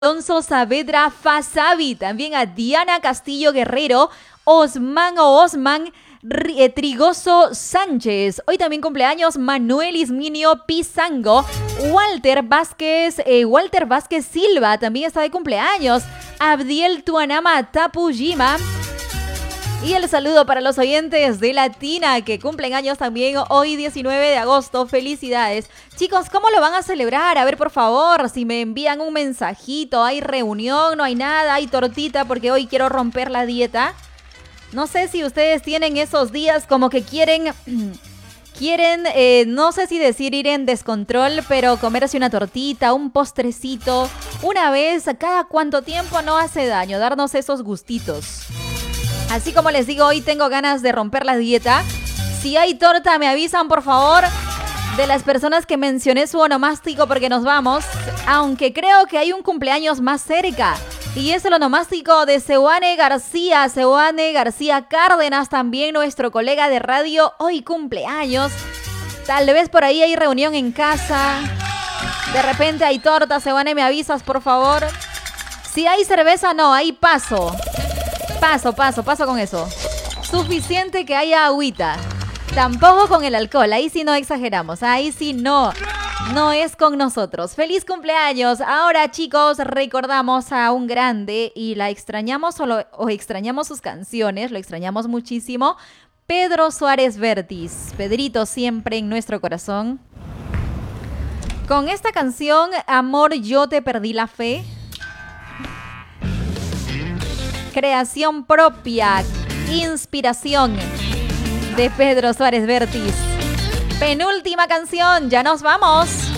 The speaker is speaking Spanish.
Alonso Saavedra Fasabi, también a Diana Castillo Guerrero, Osman Trigoso Sánchez. Hoy también cumpleaños Manuel Isminio Pizango, Walter Vázquez Silva también está de cumpleaños, Abdiel Tuanama Tapujima. Y el saludo para los oyentes de Latina que cumplen años también hoy 19 de agosto. Felicidades. Chicos, ¿cómo lo van a celebrar? A ver, por favor, si me envían un mensajito. ¿Hay reunión? ¿No hay nada? ¿Hay tortita? Porque hoy quiero romper la dieta. No sé si ustedes tienen esos días como que quieren, no sé si decir ir en descontrol, pero comerse una tortita, un postrecito, una vez a cada cuánto tiempo no hace daño, darnos esos gustitos. Así como les digo, hoy tengo ganas de romper la dieta. Si hay torta, me avisan, por favor, de las personas que mencioné su onomástico porque nos vamos. Aunque creo que hay un cumpleaños más cerca. Y es el onomástico de Seoane García Cárdenas, también nuestro colega de radio. Hoy cumpleaños. Tal vez por ahí hay reunión en casa. De repente hay torta, Seoane, me avisas, por favor. Si hay cerveza, no, ahí paso con eso. Suficiente que haya agüita. Tampoco con el alcohol, ahí sí no exageramos, ahí sí no es con nosotros. ¡Feliz cumpleaños! Ahora, chicos, recordamos a un grande y la extrañamos o extrañamos sus canciones, lo extrañamos muchísimo. Pedro Suárez Vértiz, Pedrito siempre en nuestro corazón. Con esta canción, Amor, yo te perdí la fe. Creación propia, inspiración de Pedro Suárez Vértiz. Penúltima canción, ya nos vamos.